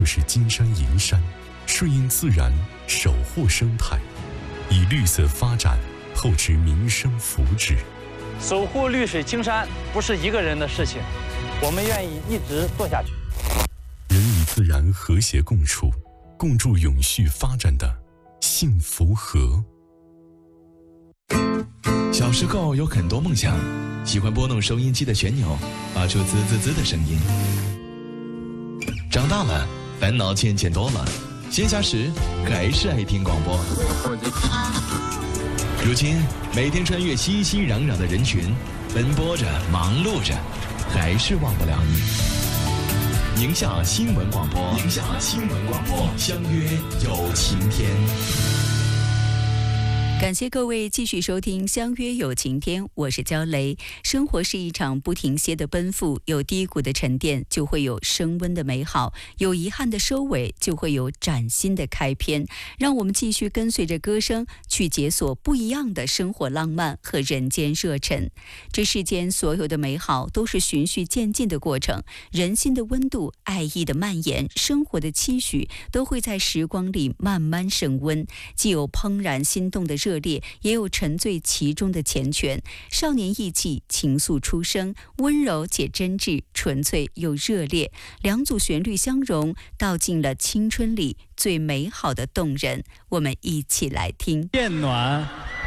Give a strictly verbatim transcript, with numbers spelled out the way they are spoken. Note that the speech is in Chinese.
就是金山银山，顺应自然，守护生态，以绿色发展厚植民生福祉。 守护绿水青山不是一个人的事情，我们愿意一直做下去。 人与自然和谐共处，共筑永续发展的幸福河。 小时候有很多梦想，喜欢拨弄收音机的旋钮，发出滋滋滋的声音。长大了，烦恼渐渐多了，闲暇时还是爱听广播。如今每天穿越熙熙攘攘的人群，奔波着忙碌着，还是忘不了你。宁夏新闻广播，宁夏新闻广播，相约有晴天。 感谢各位继续收听《相约有晴天》，我是焦雷。生活是一场不停歇的奔赴，有低谷的沉淀，就会有升温的美好；有遗憾的收尾，就会有崭新的开篇。让我们继续跟随着歌声，去解锁不一样的生活浪漫和人间热忱。这世间所有的美好都是循序渐进的过程，人心的温度、爱意的蔓延、生活的期许，都会在时光里慢慢升温。既有怦然心动的热热烈，也有沉醉其中的缱绻。少年意气，情愫初生，温柔且真挚，纯粹又热烈。两组旋律相融，道尽了青春里最美好的动人。我们一起来听。 变暖